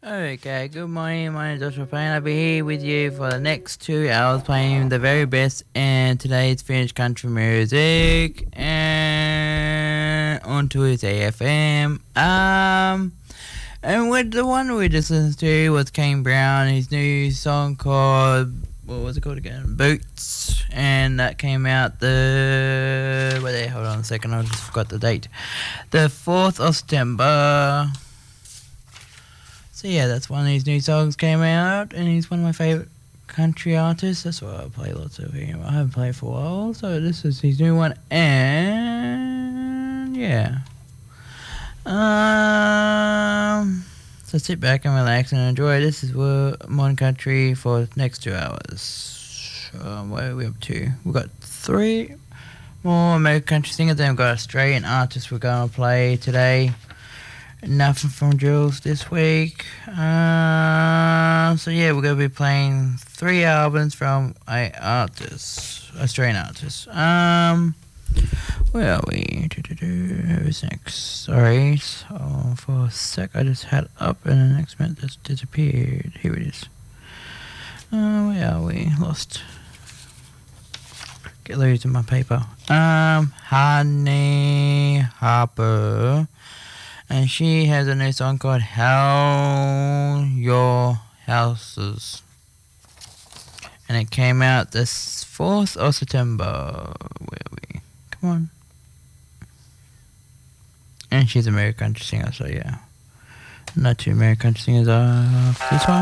Okay, good morning. My name is Joshua Payne. I'll be here with you for the next 2 hours playing the very best and today's Finnish country music and onto his AFM. And with the one we just listened to was Kane Brown, his new song called, what was it called again? Boots. And that came out hold on a second, I just forgot the date. The 4th of September. So yeah, that's one of his new songs came out, and he's one of my favourite country artists. That's why I play lots of him. I haven't played for a while, so this is his new one, and yeah. So sit back and relax and enjoy. This is Modern Country for the next 2 hours. What are we up to? We've got 3 more American country singers, then we've got Australian artists we're going to play today. Nothing from Jules this week. So yeah, we're going to be playing 3 albums from Australian artists. Where are we? Who's next? Sorry. So for a sec, I just had it up and the next minute just disappeared. Here it is. Where are we? Lost. Get loose in my paper. Honey Harper. And she has a new song called How Your Houses. And it came out the 4th of September. Where are we? Come on. And she's an American country singer, so yeah. Not two American country singers are this one.